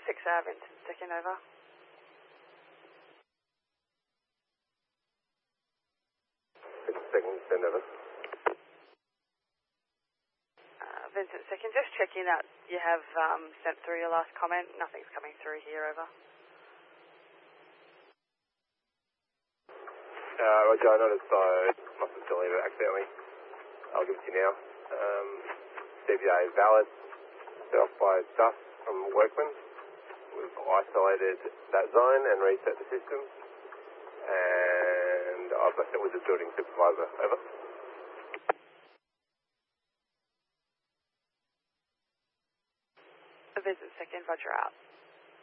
Vincent, second over. Second, send over. Vincent, second, just checking that you have sent through your last comment. Nothing's coming through here, over. Roger, I noticed I must have deleted it accidentally. I'll give it to you now. CBA is valid. Set off by dust from Workman. We've isolated that zone and reset the system. And I've left it with the building supervisor. Over. Vincent, second, Roger out.